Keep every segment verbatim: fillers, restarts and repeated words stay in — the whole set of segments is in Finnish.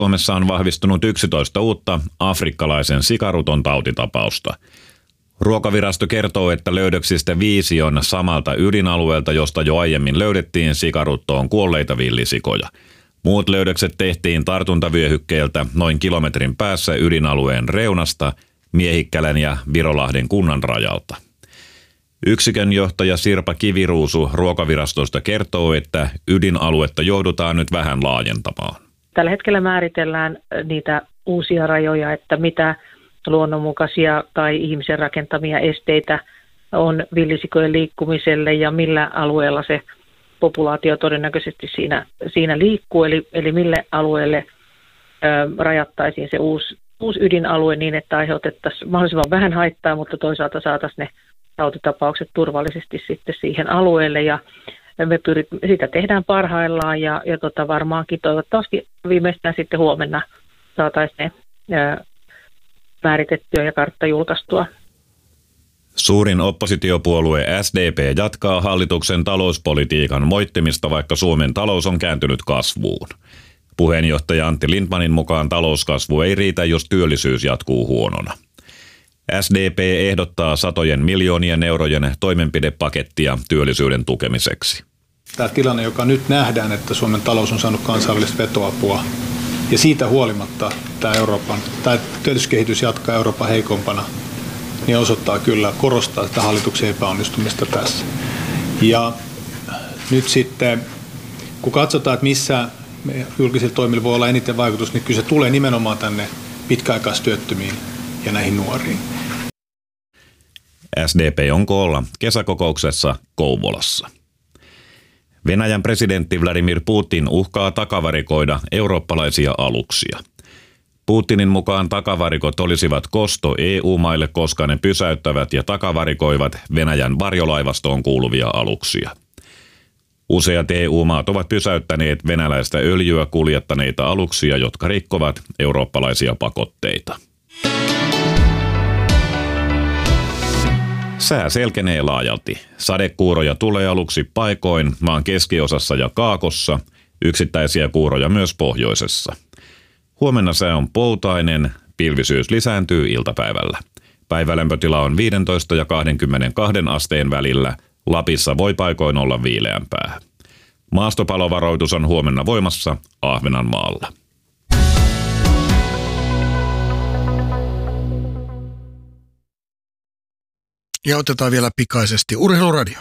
Suomessa on vahvistunut yksitoista uutta afrikkalaisen sikaruton tautitapausta. Ruokavirasto kertoo, että löydöksistä viisi on samalta ydinalueelta, josta jo aiemmin löydettiin sikaruttoon kuolleita villisikoja. Muut löydökset tehtiin tartuntavyöhykkeeltä noin kilometrin päässä ydinalueen reunasta Miehikkälän ja Virolahden kunnan rajalta. Yksikön johtaja Sirpa Kiviruusu Ruokavirastosta kertoo, että ydinaluetta joudutaan nyt vähän laajentamaan. Tällä hetkellä määritellään niitä uusia rajoja, että mitä luonnonmukaisia tai ihmisen rakentamia esteitä on villisikojen liikkumiselle ja millä alueella se populaatio todennäköisesti siinä, siinä liikkuu, eli, eli mille alueelle ö, rajattaisiin se uusi, uusi ydinalue niin, että aiheutettaisiin mahdollisimman vähän haittaa, mutta toisaalta saataisiin ne tautitapaukset turvallisesti sitten siihen alueelle, ja me pyrit, sitä tehdään parhaillaan, ja, ja tota varmaankin toivottavasti viimeistään sitten huomenna saataisiin ne ö, määritettyä ja kartta julkaistua. Suurin oppositiopuolue S D P jatkaa hallituksen talouspolitiikan moittimista, vaikka Suomen talous on kääntynyt kasvuun. Puheenjohtaja Antti Lindtmanin mukaan talouskasvu ei riitä, jos työllisyys jatkuu huonona. S D P ehdottaa satojen miljoonien eurojen toimenpidepakettia työllisyyden tukemiseksi. Tämä tilanne, joka nyt nähdään, että Suomen talous on saanut kansainvälistä vetoapua, ja siitä huolimatta tämä, Euroopan, tämä työllisyyskehitys jatkaa Euroopan heikompana, niin osoittaa kyllä, korostaa tätä hallituksen epäonnistumista tässä. Ja nyt sitten, kun katsotaan, että missä julkisilla toimilla voi olla eniten vaikutus, niin kyllä se tulee nimenomaan tänne pitkäaikaistyöttömiin ja näihin nuoriin. S D P on koolla kesäkokouksessa Kouvolassa. Venäjän presidentti Vladimir Putin uhkaa takavarikoida eurooppalaisia aluksia. Putinin mukaan takavarikot olisivat kosto E U-maille, koska ne pysäyttävät ja takavarikoivat Venäjän varjolaivastoon kuuluvia aluksia. Useat E U-maat ovat pysäyttäneet venäläistä öljyä kuljettaneita aluksia, jotka rikkovat eurooppalaisia pakotteita. Sää selkenee laajalti. Sadekuuroja tulee aluksi paikoin maan keskiosassa ja kaakossa, yksittäisiä kuuroja myös pohjoisessa. Huomenna sää on poutainen, pilvisyys lisääntyy iltapäivällä. Päivälämpötila on viisitoista ja kaksikymmentäkaksi asteen välillä, Lapissa voi paikoin olla viileämpää. Maastopalovaroitus on huomenna voimassa Ahvenanmaalla. Ja otetaan vielä pikaisesti Urheiluradio.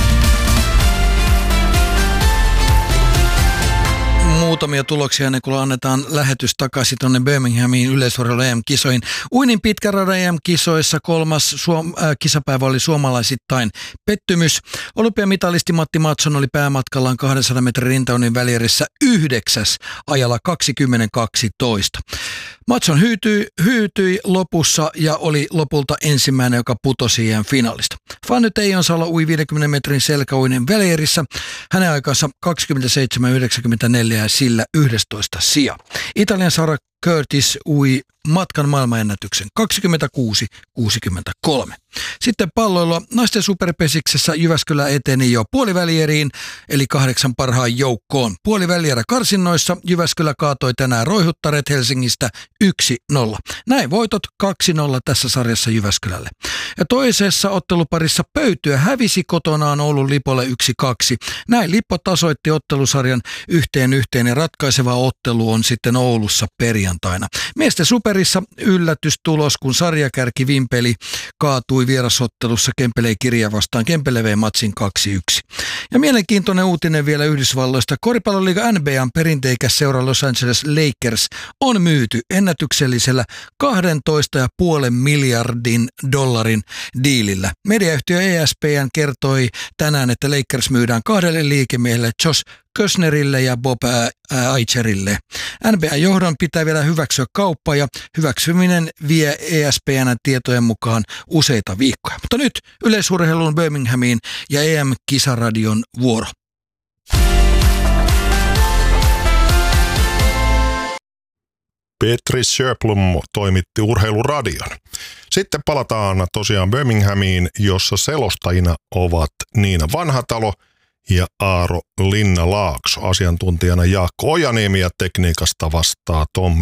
Muutamia tuloksia ennen kuin annetaan lähetys takaisin tuonne Birminghamiin yleisurheilun E M-kisoihin. Uinin pitkän radan E M-kisoissa kolmas suom- äh, kisapäivä oli suomalaisittain pettymys. Olympiamitalisti Matti Mattsson oli päämatkallaan kahdensadan metrin rintaunin välierissä yhdeksäs ajalla kaksikymmentä kaksitoista. Mattsson hyytyi, hyytyi lopussa ja oli lopulta ensimmäinen, joka putosi E M-finaalista. Fanny Teijonsalo ui viidenkymmenen metrin selkäuinen välierissä. Hänen aikansa kaksikymmentäseitsemän yhdeksänkymmentäneljä ja sillä yhdestoista sija. Italian Sara Curtis ui matkan maailmanennätyksen kaksikymmentäkuusi kuusikymmentäkolme. Sitten palloilua naisten superpesiksessä Jyväskylä eteni jo puolivälieriin, eli kahdeksan parhaan joukkoon. Puolivälierä karsinnoissa Jyväskylä kaatoi tänään Roihuttaret Helsingistä yksi nolla. Näin voitot kaksi nolla tässä sarjassa Jyväskylälle. Ja toisessa otteluparissa Pöytyä hävisi kotonaan Oulun Lipolle yksi kaksi. Näin Lippo tasoitti ottelusarjan yhteen yhteen ja ratkaiseva ottelu on sitten Oulussa perjantaina. Miesten superissa yllätystulos, kun sarjakärki Vimpeli kaatui vierasottelussa Kempeleen Kirja vastaan. Kempele vei matsin kaksi yksi. Ja mielenkiintoinen uutinen vielä Yhdysvalloista. Koripalloliiga N B A:n perinteikäs seura Los Angeles Lakers on myyty ennätyksellisellä kaksitoista pilkku viisi miljardin dollarin diilillä. Mediayhtiö E S P N kertoi tänään, että Lakers myydään kahdelle liikemiehelle Josh Kösnerille ja Bob Aicherille. N B A-johdon pitää vielä hyväksyä kauppa ja hyväksyminen vie E S P N:n tietojen mukaan useita viikkoja. Mutta nyt yleisurheilun Birminghamiin ja E M-kisaradion vuoro. Petri Sjöblom toimitti Urheiluradion. Sitten palataan tosiaan Birminghamiin, jossa selostajina ovat Niina Vanhatalo ja Aaro Linna-Laakso. Asiantuntijana Jaakko Ojaniemi ja tekniikasta vastaa Tommi